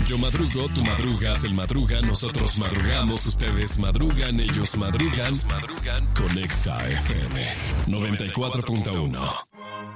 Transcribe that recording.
Yo madrugo, tú madrugas, él madruga, nosotros madrugamos, ustedes madrugan, ellos madrugan. Con Exa FM 94.1.